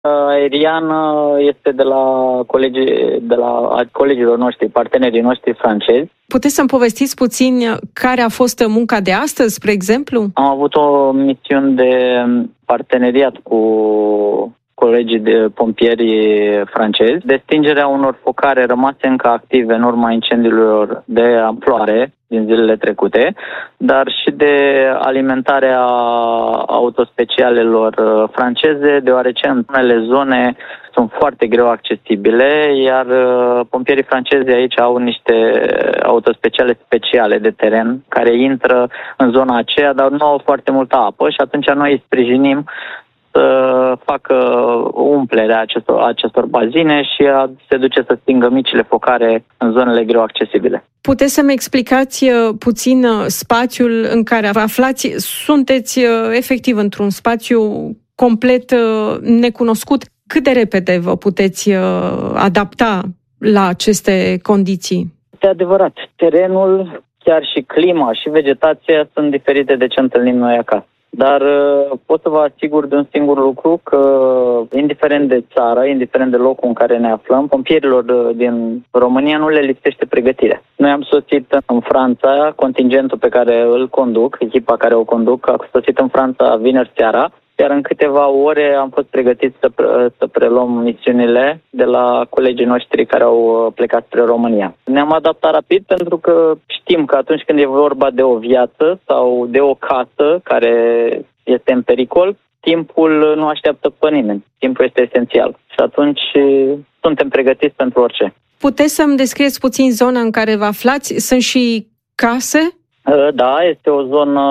aerian este de la colegilor noștri, partenerii noștri francezi. Puteți să-mi povestiți puțin care a fost munca de astăzi, spre exemplu? Am avut o misiune de parteneriat cu colegii de pompieri francezi, de stingerea unor focare rămase încă active în urma incendiilor de amploare din zilele trecute, dar și de alimentarea autospecialelor franceze, deoarece în unele zone sunt foarte greu accesibile, iar pompierii francezi aici au niște autospeciale speciale de teren care intră în zona aceea, dar nu au foarte multă apă și atunci noi îi sprijinim să facă umplerea acestor bazine și se duce să stingă micile focare în zonele greu accesibile. Puteți să-mi explicați puțin spațiul în care vă aflați? Sunteți efectiv într-un spațiu complet necunoscut. Cât de repede vă puteți adapta la aceste condiții? Este adevărat. Terenul, chiar și clima și vegetația sunt diferite de ce întâlnim noi acasă. Dar pot să vă asigur de un singur lucru, că indiferent de țară, indiferent de locul în care ne aflăm, pompierilor din România nu le lipsește pregătirea. Noi am sosit în Franța, contingentul pe care îl conduc, echipa care o conduc, a sosit în Franța vineri seara, iar în câteva ore am fost pregătiți să preluăm misiunile de la colegii noștri care au plecat spre România. Ne-am adaptat rapid pentru că știm că atunci când e vorba de o viață sau de o casă care este în pericol, timpul nu așteaptă pe nimeni. Timpul este esențial și atunci suntem pregătiți pentru orice. Puteți să-mi descrieți puțin zona în care vă aflați? Sunt și case? Da, este o zonă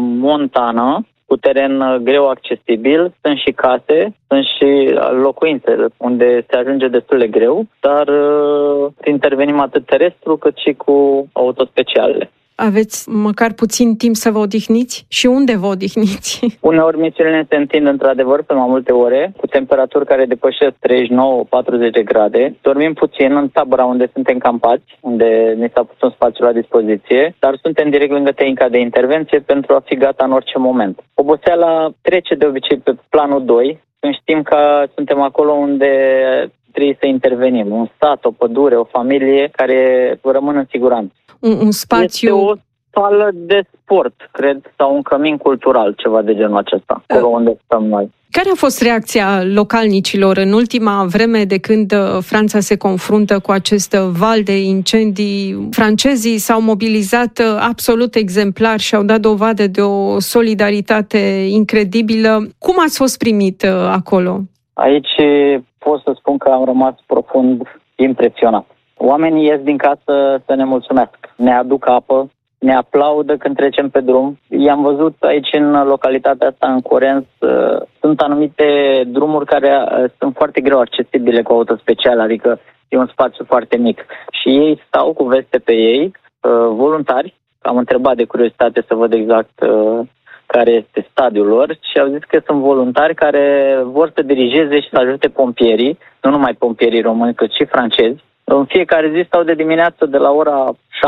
montană, cu teren greu accesibil, sunt și case, sunt și locuințe unde se ajunge destul de greu, dar intervenim atât terestru cât și cu autospecialele. Aveți măcar puțin timp să vă odihniți? Și unde vă odihniți? Uneori misiunile se întind într-adevăr pe mai multe ore, cu temperaturi care depășesc 39-40 de grade. Dormim puțin în tabăra unde suntem campați, unde ne s-a pus un spațiu la dispoziție, dar suntem direct lângă tehnica de intervenție pentru a fi gata în orice moment. Oboseala trece de obicei pe planul 2, când știm că suntem acolo unde trebuie să intervenim. Un sat, o pădure, o familie care rămân în siguranță. Un spațiu... Este o sală de sport, cred, sau un cămin cultural, ceva de genul acesta, acolo unde stăm noi. Care a fost reacția localnicilor în ultima vreme de când Franța se confruntă cu acest val de incendii? Francezii s-au mobilizat absolut exemplar și au dat dovadă de o solidaritate incredibilă. Cum ați fost primit acolo? Aici pot să spun că am rămas profund impresionat. Oamenii ies din casă să ne mulțumească, ne aduc apă, ne aplaudă când trecem pe drum. I-am văzut aici în localitatea asta, în Corens, sunt anumite drumuri care sunt foarte greu accesibile cu autospecial, adică e un spațiu foarte mic. Și ei stau cu veste pe ei, voluntari. Am întrebat de curiozitate să văd exact care este stadiul lor și au zis că sunt voluntari care vor să dirigeze și să ajute pompierii, nu numai pompierii români, cât și francezi. În fiecare zi stau de dimineață de la ora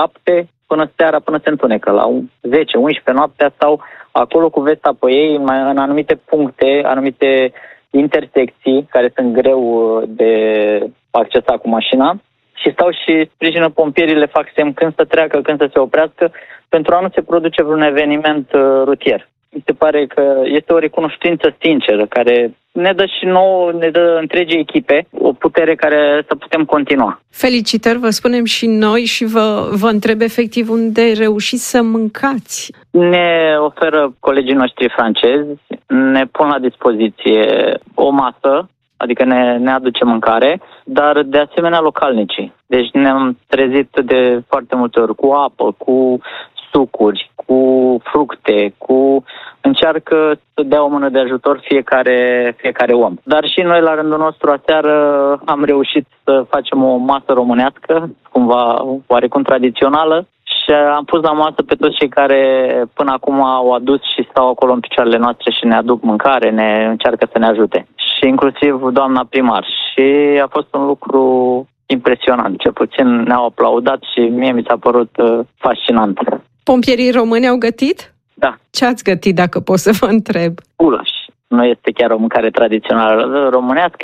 7 până seara, până se întunecă. La 10-11 noaptea stau acolo cu vesta pe ei în anumite puncte, anumite intersecții care sunt greu de accesat cu mașina și stau și sprijină pompierii, le fac semn când să treacă, când să se oprească, pentru a nu se produce vreun eveniment rutier. Mi se pare că este o recunoștință sinceră care ne dă și nouă, ne dă întregii echipe o putere care să putem continua. Felicitări, vă spunem și noi și vă întreb efectiv unde reușiți să mâncați. Ne oferă colegii noștri francezi, ne pun la dispoziție o masă, adică ne aduce mâncare, dar de asemenea localnicii. Deci ne-am trezit de foarte multe ori cu apă, cu sucuri, cu fructe, încearcă să dea o mână de ajutor fiecare om. Dar și noi, la rândul nostru, aseară am reușit să facem o masă românească, cumva oarecum tradițională, și am pus la masă pe toți cei care până acum au adus și stau acolo în picioarele noastre și ne aduc mâncare, ne încearcă să ne ajute. Și inclusiv doamna primar. Și a fost un lucru impresionant. Cel puțin ne-au aplaudat și mie mi s-a părut fascinant. Pompierii români au gătit? Da. Ce ați gătit, dacă pot să vă întreb? Gulaș. Nu este chiar o mâncare tradițională românească,